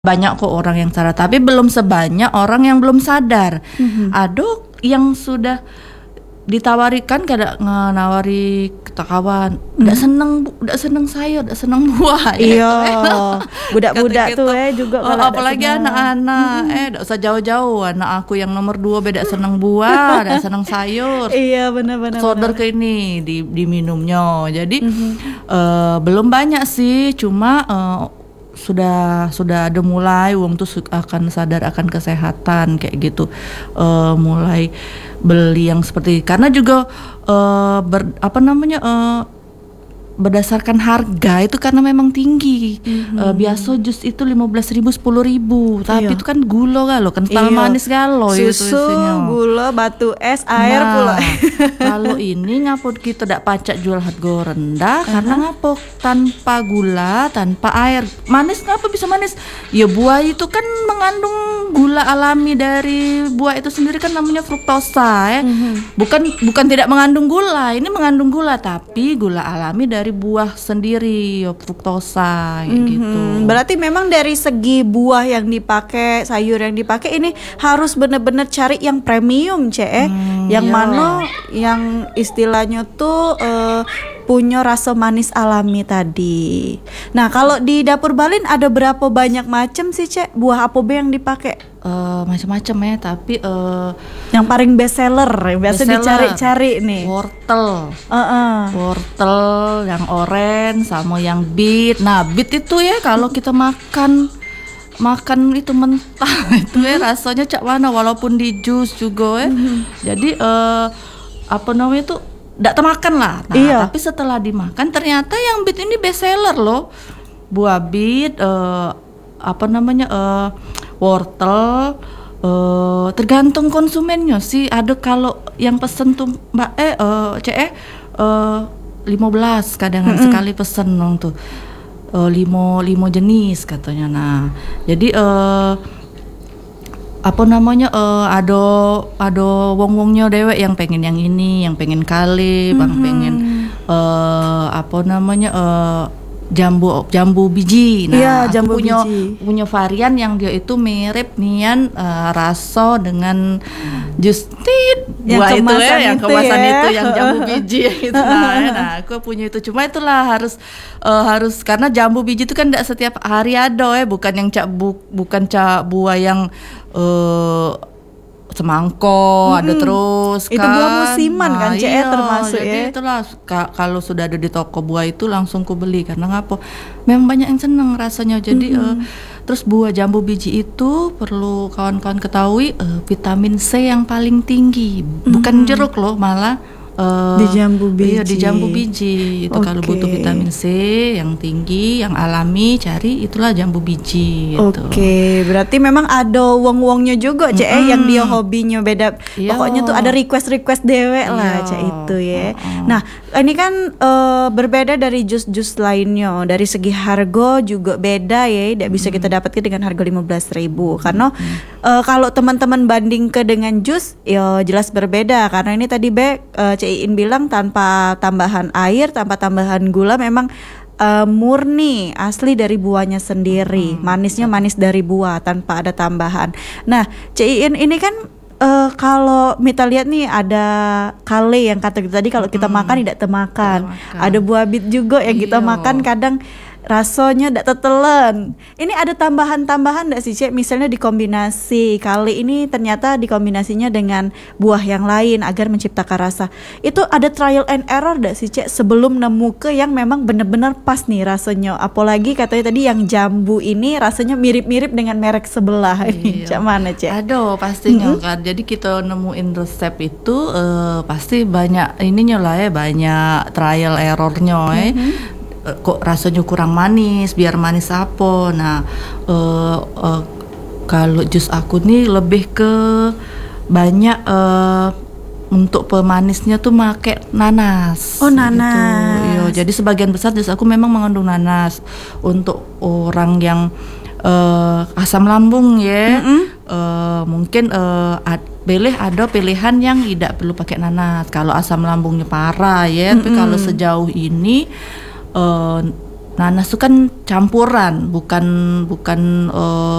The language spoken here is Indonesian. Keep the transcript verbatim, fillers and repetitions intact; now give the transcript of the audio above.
Banyak kok orang yang sadar, tapi belum sebanyak orang yang belum sadar. Mm-hmm. Ada yang sudah ditawarikan kadang nawari kita kawan, ndak mm. seneng, ndak seneng sayur, ndak seneng buah. Iya, budak-budak tuh eh juga. Oh, apalagi anak-anak, mm. eh ndak usah jauh-jauh. Anak aku yang nomor dua beda seneng buah, ndak seneng sayur. Iya benar-benar. Soder ke ini di diminumnya. Jadi mm-hmm. uh, belum banyak sih, cuma uh, sudah sudah ada mulai wong tuh akan sadar akan kesehatan kayak gitu, uh, mulai beli yang seperti karena juga uh, ber, apa namanya uh, berdasarkan harga itu karena memang tinggi. Mm-hmm. Uh, biasa jus itu lima belas ribu sepuluh ribu, tapi iya. Itu kan gula galo, kental iya. Manis galo, susu, itu gula, batu es, air nah, pula. Kalau ini ngapot kita tidak pacak jual harga rendah, uh-huh. Karena ngapok tanpa gula, tanpa air. Manis ngapa bisa manis? Ya buah itu kan mengandung gula alami dari buah itu sendiri kan namanya fruktosa ya. Mm-hmm. Bukan bukan tidak mengandung gula, ini mengandung gula tapi gula alami dari buah sendiri, fruktosa mm-hmm. gitu. Berarti memang dari segi buah yang dipakai, sayur yang dipakai ini harus benar-benar cari yang premium, Cek. Hmm, yang iya. Mana yang istilahnya tuh uh, punya rasa manis alami tadi. Nah, kalau di Dapur Balin ada berapa banyak macam sih, Cek? Buah apa be yang dipakai? Uh, macam-macam ya, tapi uh, yang paling best seller biasa dicari-cari nih wortel, uh-uh. wortel yang orange sama yang beet. Nah beet itu ya kalau kita makan makan itu mentah itu ya rasanya cak mana walaupun di jus juga ya. Mm-hmm. Jadi uh, apa namanya itu tidak termakan lah. Nah iya. Tapi setelah dimakan ternyata yang beet ini best seller loh. Buah beet, uh, apa namanya uh, wortel, uh, tergantung konsumennya sih. Ada kalau yang pesen tuh mbak eh uh, ce uh, lima belas kadang mm-hmm. sekali pesen dong tuh uh, limo limo jenis katanya. Nah jadi uh, apa namanya uh, ada ada wong-wongnya dewek yang pengen yang ini, yang pengen kali, mm-hmm. bang pengen uh, apa namanya uh, jambu jambu biji. Nah, iya, jambu aku punya biji. punya varian yang dia itu mirip nian uh, rasa dengan jus tit buah itu ya, yang kemasan ya. Itu yang jambu biji itu. Nah, nah, aku punya itu. Cuma itulah harus uh, harus karena jambu biji itu kan tidak setiap hari ada ya, bukan yang cak bu, bukan cak buah yang uh, semangko, mm-hmm. ada terus kan. Itu buah musiman nah, kan, C E iya, termasuk jadi ya. Itulah ka- kalau sudah ada di toko buah itu langsung ku beli karena ngapa? Memang banyak yang seneng rasanya. Jadi mm-hmm. uh, terus buah jambu biji itu perlu kawan-kawan ketahui uh, vitamin C yang paling tinggi. Bukan mm-hmm. jeruk loh, malah Uh, di jambu biji. Iya, di jambu biji itu okay. Kalau butuh vitamin C yang tinggi, yang alami, cari itulah jambu biji. Oke, okay. Berarti memang ada wong-wongnya juga, Cek, mm-hmm. yang dia hobinya beda. Iyo. Pokoknya tuh ada request-request dewek lah, Cek itu ya. Uh-uh. Nah, ini kan uh, berbeda dari jus-jus lainnya. Dari segi harga juga beda ya, tidak bisa mm-hmm. kita dapatkan dengan harga lima belas ribu. Karena mm-hmm. uh, kalau teman-teman banding ke dengan jus, ya jelas berbeda. Karena ini tadi Be uh, Cik Iin bilang tanpa tambahan air, tanpa tambahan gula, memang uh, murni asli dari buahnya sendiri. Hmm. Manisnya manis dari buah tanpa ada tambahan. Nah, Cik Iin ini kan uh, kalau kita lihat nih ada kale yang kata kita tadi kalau kita hmm. makan tidak termakan. Ada buah bit juga yang kita Iyo. makan kadang rasanya tidak tetelen. Ini ada tambahan-tambahan tidak sih, Cek? Misalnya dikombinasi kali ini ternyata dikombinasinya dengan buah yang lain agar menciptakan rasa. Itu ada trial and error tidak sih, Cek? Sebelum nemu ke yang memang benar-benar pas nih rasanya. Apalagi katanya tadi yang jambu ini rasanya mirip-mirip dengan merek sebelah. Iya. Cak mana, Cek? Aduh, pastinya mm-hmm. kan. Jadi kita nemuin resep itu uh, pasti banyak ininya lah ya, banyak trial errornya ya. Mm-hmm. Kok rasanya kurang manis, biar manis apa. Nah uh, uh, kalau jus aku nih lebih ke banyak uh, untuk pemanisnya tuh make nanas. Oh nanas gitu. Yo, jadi sebagian besar jus aku memang mengandung nanas. Untuk orang yang uh, asam lambung ya, mm-hmm. uh, mungkin uh, ad, pilih ada pilihan yang tidak perlu pakai nanas kalau asam lambungnya parah ya. Mm-hmm. Tapi kalau sejauh ini Uh, nanas itu kan campuran, bukan bukan uh,